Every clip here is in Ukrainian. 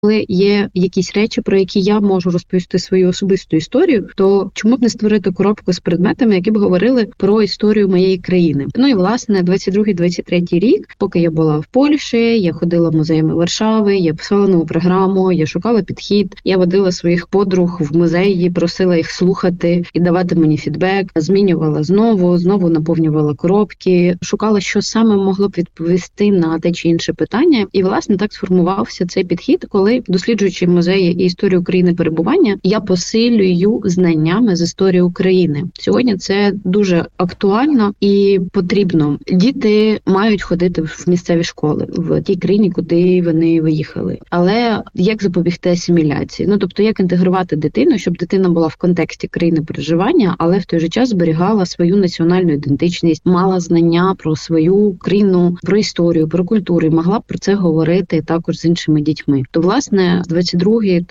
коли є якісь речі, про які я можу розповісти свою особисту історію, то чому б не створити коробку з предметами, які б говорили про історію моєї країни. Ну і, власне, 22-23 рік, поки я була в Польщі, я ходила в музеями Варшави, я писала нову програму, я шукала підхід, я водила своїх подруг в музеї, просила їх слухати і давати мені фідбек, змінювала знову наповнювала коробки, шукала, що саме могло б відповісти на те чи інше питання. І, власне, так сформувався цей підхід, коли, досліджуючи музеї і історію України перебування, я посилюю знаннями з історії України. Сьогодні це дуже актуально і потрібно. Діти мають ходити в місцеві школи, в тій країні, куди вони виїхали. Але як запобігти асиміляції? Ну, тобто, як інтегрувати дитину, щоб дитина була в контексті країни проживання, але в той же час зберігала свою національну ідентичність, мала знання про свою країну, про історію, про культуру, і могла б про це говорити також з іншими дітьми. То, власне, з 22-й,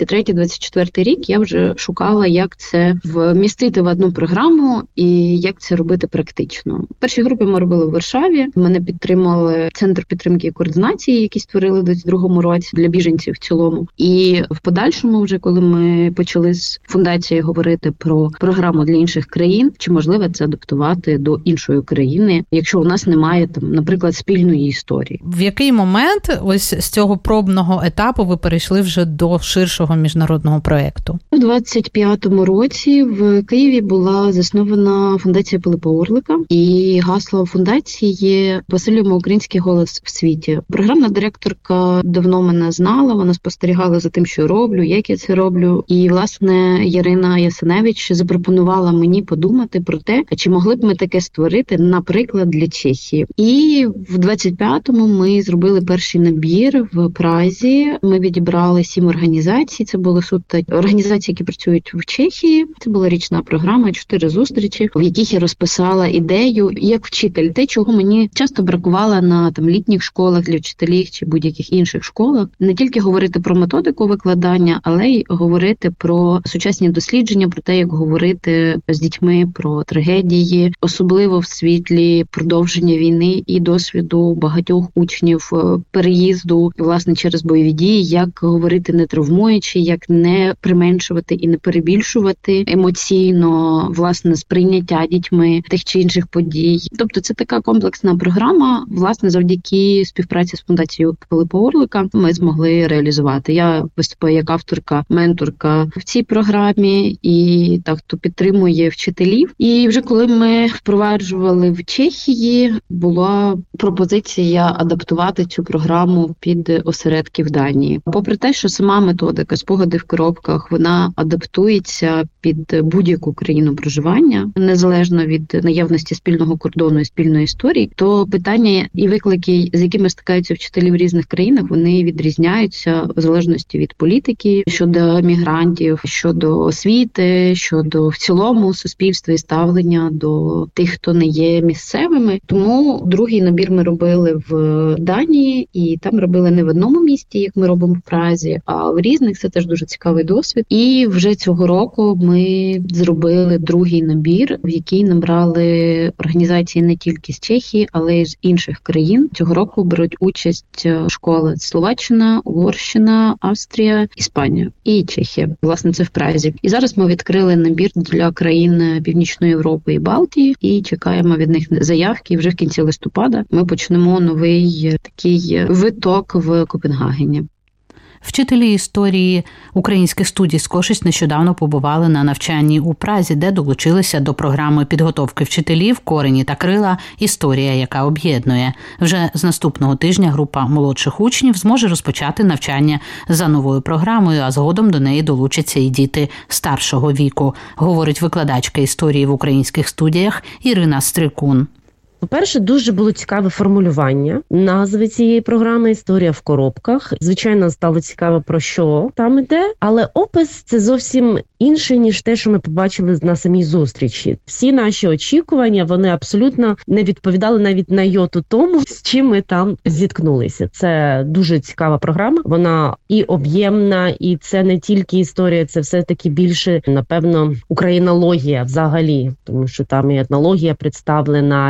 23-24 рік я вже шукала, як це вмістити в одну програму і як це робити практично. В першій групі ми робили в Варшаві. Мене підтримали Центр підтримки і координації, який створили в 22-му році для біженців в цілому. І в подальшому, вже коли ми почали з фундації говорити про програму для інших країн, чи можливо це адаптувати до іншої країни, якщо у нас немає там, наприклад, спільної історії. В який момент ось з цього пробного етапу ви перейшли вже до ширшого міжнародного проєкту? У 25-му році в Києві була заснована фундація Пилипа Орлика, і гасло фундації «Посилюємо український голос в світі». Програмна директорка давно мене знала, вона спостерігала за тим, що я роблю, як я це роблю. І, власне, Ярина Ясеневич запропонувала мені подумати про те, чи могли б ми таке створити, наприклад, для Чехії. І в 25-му ми зробили перший набір в Празі. Ми відібрали 7 організацій. Це були суто організації, які працюють в Чехії. Це була річна програма, 4 зустрічі, в яких я розписала ідею, як вчитель, те, чого мені часто бракувало на там літніх школах для вчителів чи будь-яких інших школах. Не тільки говорити про методику викладання, але й говорити про сучасні дослідження, про те, як говорити з дітьми про трагедії, особливо в світлі продовження війни і досвіду багатьох учнів, переїзду, власне, через бойові дії, як говорити не травмуючи, як не применшувати і не перебільшувати емоційно, власне, сприйняття дітьми тих чи інших подій. Тобто це така комплексна програма, власне, завдяки співпраці з фундацією Пилипа Орлика ми змогли реалізувати. Я виступаю як авторка, менторка в цій програмі і так, то підтримує вчителів. І вже коли ми впроваджували в Чехії, була пропозиція адаптувати цю програму під осередки в Данії. Попри те, що сама методика «Спогади в коробках», вона адаптується під будь-яку країну проживання, незалежно від наявності спільного кордону і спільної історії, то питання і виклики, з якими стикаються вчителі в різних країнах, вони відрізняються в залежності від політики щодо мігрантів, щодо освіти, щодо в цілому суспільства і ставлення до тих, хто не є місцевими. Тому другий набір ми робили в Данії, і там робили не в одному місті, як ми робимо в Празі, а в різних. Це теж дуже цікавий досвід. І вже цього року ми зробили другий набір, в який набрали організації не тільки з Чехії, але й з інших країн. Цього року беруть участь школи Словаччина, Угорщина, Австрія, Іспанія і Чехія. Власне, це в Празі. І зараз ми відкрили набір для країн Північної Європи і Балтії і чекаємо від них заявки. І вже в кінці листопада ми почнемо новий такий виток в Копенгагені. Вчителі історії українських студій «Скошиць» нещодавно побували на навчанні у Празі, де долучилися до програми підготовки вчителів «Корені та крила. Історія, яка об'єднує». Вже з наступного тижня група молодших учнів зможе розпочати навчання за новою програмою, а згодом до неї долучаться і діти старшого віку, говорить викладачка історії в українських студіях Ірина Стрикун. По-перше, дуже було цікаве формулювання назви цієї програми «Історія в коробках». Звичайно, стало цікаво, про що там іде, але опис – це зовсім інше, ніж те, що ми побачили на самій зустрічі. Всі наші очікування, вони абсолютно не відповідали навіть на йоту тому, з чим ми там зіткнулися. Це дуже цікава програма, вона і об'ємна, і це не тільки історія, це все-таки більше, напевно, українологія взагалі, тому що там і етнологія представлена, і культура,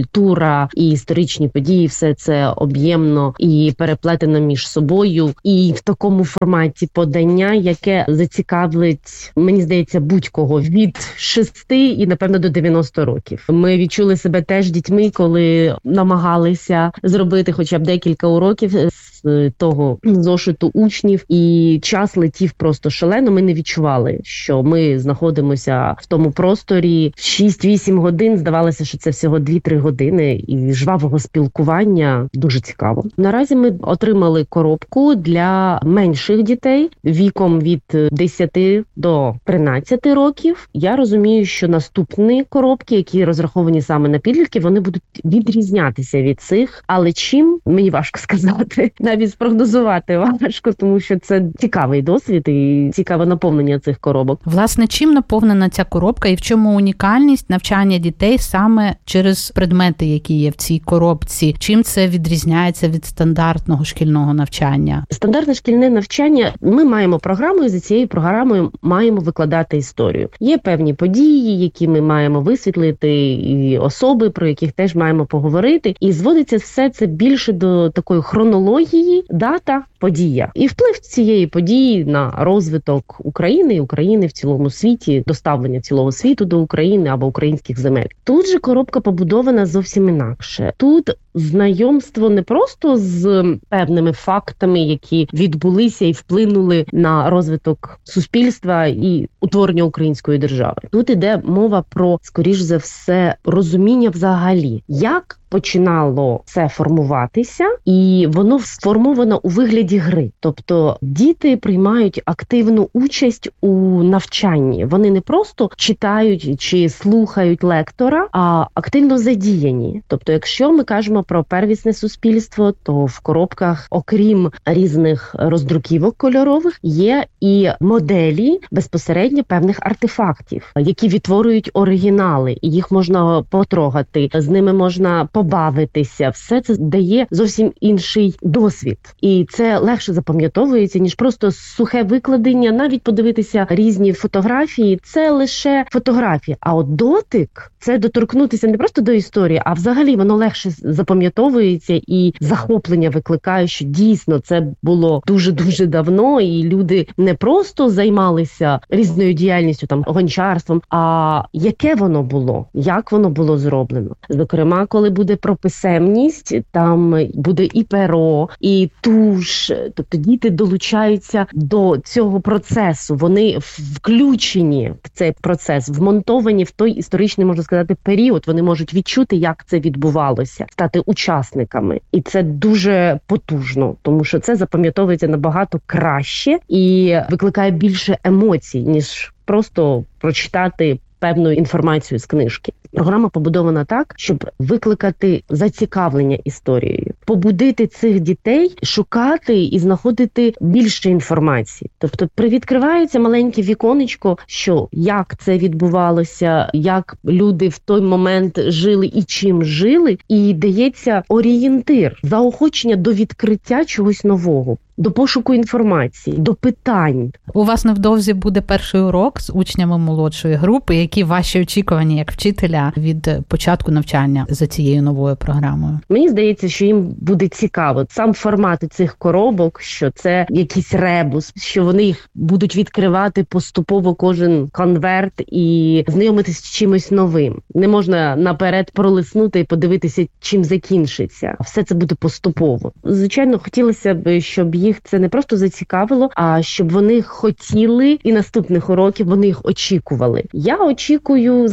культура, і історичні події, все це об'ємно і переплетено між собою. І в такому форматі подання, яке зацікавить, мені здається, будь-кого від 6 і, напевно, до 90 років. Ми відчули себе теж дітьми, коли намагалися зробити хоча б декілька уроків з того зошиту учнів, і час летів просто шалено. Ми не відчували, що ми знаходимося в тому просторі 6-8 годин. Здавалося, що це всього 2-3 години і жвавого спілкування. Дуже цікаво. Наразі ми отримали коробку для менших дітей віком від 10 до 13 років. Я розумію, що наступні коробки, які розраховані саме на підлітків, вони будуть відрізнятися від цих. Але чим? Мені важко сказати. Навіть спрогнозувати важко, тому що це цікавий досвід і цікаве наповнення цих коробок. Власне, чим наповнена ця коробка і в чому унікальність навчання дітей саме через предмети, які є в цій коробці? Чим це відрізняється від стандартного шкільного навчання? Стандартне шкільне навчання, ми маємо програму, і за цією програмою маємо викладати історію. Є певні події, які ми маємо висвітлити, і особи, про яких теж маємо поговорити. І зводиться все це більше до такої хронології, дата, подія. І вплив цієї події на розвиток України і України в цілому світі, доставлення цілого світу до України або українських земель. Тут же коробка побудована зовсім інакше. Тут знайомство не просто з певними фактами, які відбулися і вплинули на розвиток суспільства і утворення української держави. Тут іде мова про, скоріш за все, розуміння взагалі, як починало це формуватися, і воно сформовано у вигляді гри. Тобто діти приймають активну участь у навчанні. Вони не просто читають чи слухають лектора, а активно задіяні. Тобто, якщо ми кажемо про первісне суспільство, то в коробках, окрім різних роздруківок кольорових, є і моделі безпосередньо певних артефактів, які відтворюють оригінали, і їх можна потрогати, з ними можна побавитися. Все це дає зовсім інший досвід. І це легше запам'ятовується, ніж просто сухе викладення. Навіть подивитися різні фотографії – це лише фотографії. А от дотик – це доторкнутися не просто до історії, а взагалі воно легше запам'ятовується і захоплення викликає, що дійсно це було дуже-дуже давно, і люди не просто займалися різною діяльністю, там, гончарством, а яке воно було, як воно було зроблено. Зокрема, коли буде про писемність, там буде і перо, і туш, тобто діти долучаються до цього процесу, вони включені в цей процес, вмонтовані в той історичний, можна сказати, період, вони можуть відчути, як це відбувалося, стати учасниками. І це дуже потужно, тому що це запам'ятовується набагато краще і викликає більше емоцій, ніж просто прочитати певну інформацію з книжки. Програма побудована так, щоб викликати зацікавлення історією, побудити цих дітей, шукати і знаходити більше інформації. Тобто привідкривається маленьке віконечко, що як це відбувалося, як люди в той момент жили і чим жили, і дається орієнтир, заохочення до відкриття чогось нового, до пошуку інформації, до питань. У вас невдовзі буде перший урок з учнями молодшої групи. Які ваші очікування як вчителя від початку навчання за цією новою програмою? Мені здається, що їм буде цікаво. Сам формат цих коробок, що це якийсь ребус, що вони їх будуть відкривати поступово кожен конверт і знайомитися з чимось новим. Не можна наперед пролиснути і подивитися, чим закінчиться. Все це буде поступово. Звичайно, хотілося б, щоб їх це не просто зацікавило, а щоб вони хотіли і наступних уроків вони їх очікували. Я очікую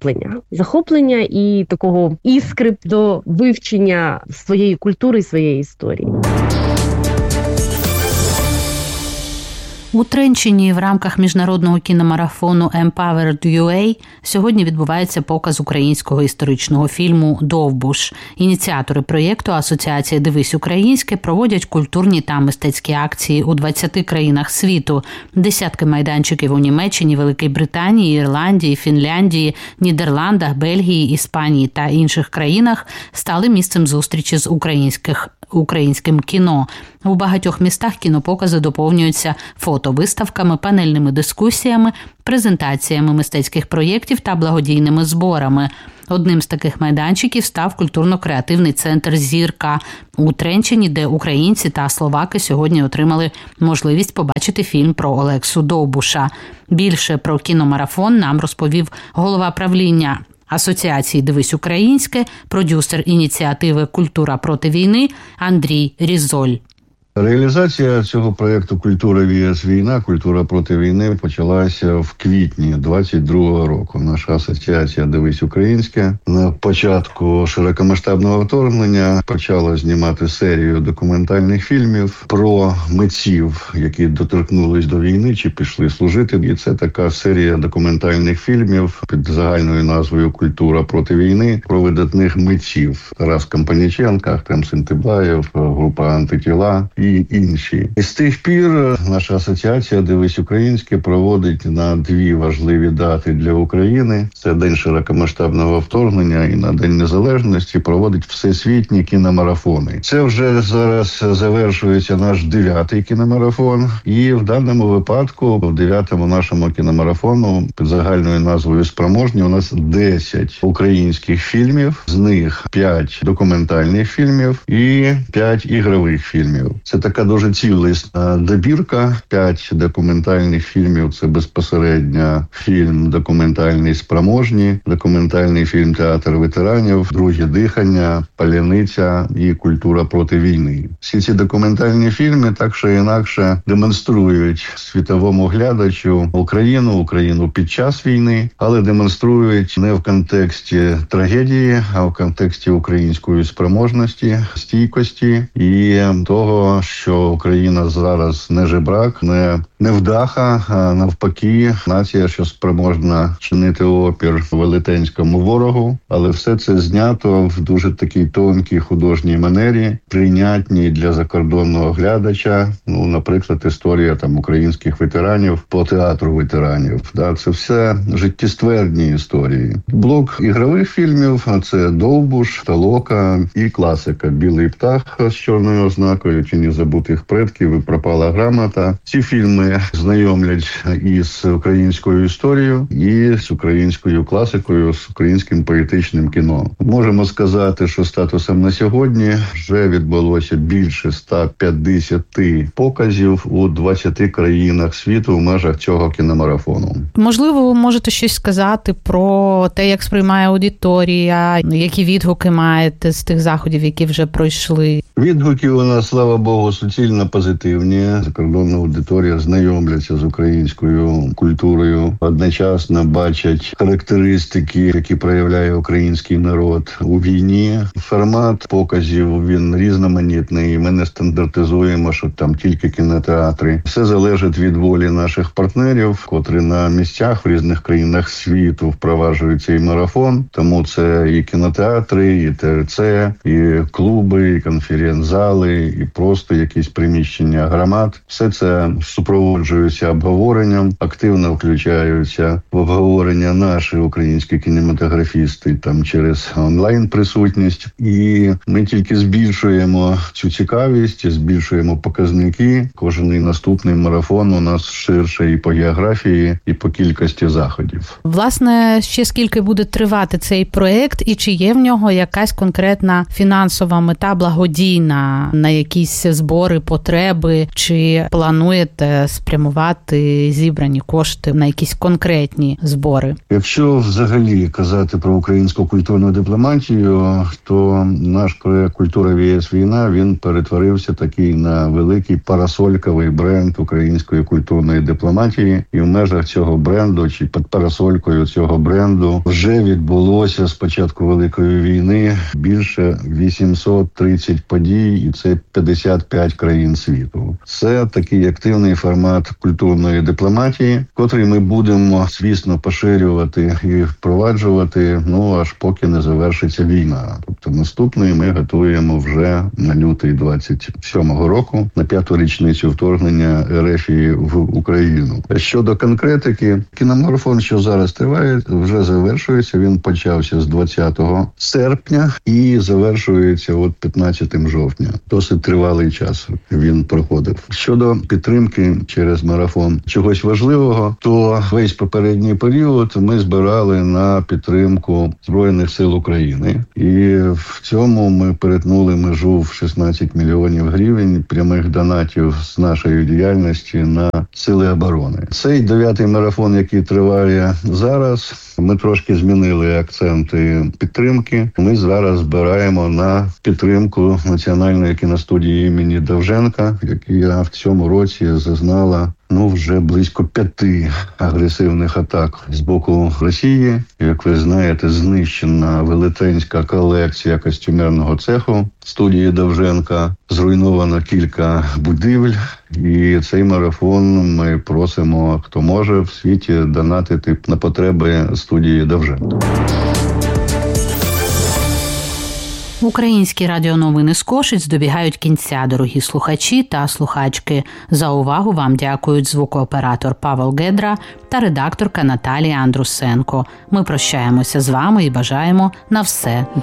захоплення і такого іскри до вивчення своєї культури і своєї історії. У Тренчині в рамках міжнародного кіномарафону Empowered.ua сьогодні відбувається показ українського історичного фільму «Довбуш». Ініціатори проєкту Асоціація «Дивись українське» проводять культурні та мистецькі акції у 20 країнах світу. Десятки майданчиків у Німеччині, Великій Британії, Ірландії, Фінляндії, Нідерландах, Бельгії, Іспанії та інших країнах стали місцем зустрічі з українським кіно. У багатьох містах кінопокази доповнюються фотовиставками, панельними дискусіями, презентаціями мистецьких проєктів та благодійними зборами. Одним з таких майданчиків став культурно-креативний центр «Зірка» у Тренчині, де українці та словаки сьогодні отримали можливість побачити фільм про Олексу Довбуша. Більше про кіномарафон нам розповів голова правління Асоціації «Дивись українське», продюсер ініціативи «Культура проти війни» Андрій Різоль. Реалізація цього проєкту «Культура vs. війна», «Культура проти війни» почалася в квітні 22-го року. Наша асоціація «Дивись українське» на початку широкомасштабного вторгнення почала знімати серію документальних фільмів про митців, які доторкнулись до війни чи пішли служити. І це така серія документальних фільмів під загальною назвою «Культура проти війни» про видатних митців. Тарас Компаніченко, Ахтем Сентибаєв, група «Антитіла» і інші. І з тих пір наша асоціація «Дивись українське» проводить на дві важливі дати для України. Це День широкомасштабного вторгнення і на День Незалежності проводить всесвітні кіномарафони. Це вже зараз завершується наш 9-й кіномарафон. І в даному випадку, в 9-му нашому кіномарафону під загальною назвою «Спроможні» у нас 10 українських фільмів, з них 5 документальних фільмів і 5 ігрових фільмів. Це така дуже цілісна добірка. 5 документальних фільмів – це безпосередньо фільм документальний «Спроможні», документальний фільм «Театр ветеранів», «Друге дихання», «Паляниця» і «Культура проти війни». Всі ці документальні фільми так чи інакше демонструють світовому глядачу Україну під час війни, але демонструють не в контексті трагедії, а в контексті української спроможності, стійкості і того, що Україна зараз не жебрак, не невдаха, а навпаки нація, що спроможна чинити опір велетенському ворогу. Але все це знято в дуже такій тонкій художній манері, прийнятній для закордонного глядача. Наприклад, історія українських ветеранів по театру ветеранів. Це все життєствердні історії. Блок ігрових фільмів – це «Довбуш», «Толока» і класика «Білий птах» з чорною ознакою, «Тіні забутих предків» і «Пропала грамота». Ці фільми знайомлять із українською історією, і з українською класикою, з українським поетичним кіно. Можемо сказати, що статусом на сьогодні вже відбулося більше 150 показів у 20 країнах світу в межах цього кіномарафону. Можливо, ви можете щось сказати про те, як сприймає аудиторія, які відгуки маєте з тих заходів, які вже пройшли? Відгуки у нас, слава Богу, суцільно позитивні. Закордонна аудиторія знайомляться з українською культурою, одночасно бачать характеристики, які проявляє український народ у війні. Формат показів, він різноманітний. Ми не стандартизуємо, що там тільки кінотеатри. Все залежить від волі наших партнерів, котрі на місцях в різних країнах світу впроваджують цей марафон. Тому це і кінотеатри, і ТРЦ, і клуби, і конференц-зали, і просто якісь приміщення громад. Все це супроводжується обговоренням, активно включаються в обговорення наші українські кінематографісти через онлайн-присутність. І ми тільки збільшуємо цю цікавість, збільшуємо показники. Кожен наступний марафон у нас ширше і по географії, і по кількості заходів. Власне, ще скільки буде тривати цей проєкт, і чи є в нього якась конкретна фінансова мета, благодійна, на якісь збори, потреби, чи плануєте спрямувати зібрані кошти на якісь конкретні збори? Якщо взагалі казати про українську культурну дипломатію, то наш проєкт «Культура vs. війна», він перетворився такий на великий парасольковий бренд української культурної дипломатії. І в межах цього бренду, чи під парасолькою цього бренду, вже відбулося з початку Великої війни більше 830 подій, і це 50 55 країн світу. Це такий активний формат культурної дипломатії, котрий ми будемо, звісно, поширювати і впроваджувати, аж поки не завершиться війна. Тобто наступний ми готуємо вже на лютий 27-го року, на 5-ту річницю вторгнення РФ в Україну. Щодо конкретики, кіномарафон, що зараз триває, вже завершується. Він почався з 20 серпня і завершується 15 жовтня. Досить тривалий час він проходив. Щодо підтримки через марафон чогось важливого, то весь попередній період ми збирали на підтримку Збройних сил України. І в цьому ми перетнули межу в 16 мільйонів гривень прямих донатів з нашої діяльності на сили оборони. Цей 9-й марафон, який триває зараз, ми трошки змінили акценти підтримки. Ми зараз збираємо на підтримку Національної кіностудії імені Довженка, яка в цьому році зазнала вже близько 5 агресивних атак з боку Росії. Як ви знаєте, знищена велетенська колекція костюмерного цеху студії Довженка, зруйновано кілька будівель. І цей марафон ми просимо, хто може в світі, донатити на потреби студії Довженка. Українські радіоновини з Кошиць добігають кінця, дорогі слухачі та слухачки. За увагу вам дякують звукооператор Павел Гедра та редакторка Наталія Андрусенко. Ми прощаємося з вами і бажаємо на все добре.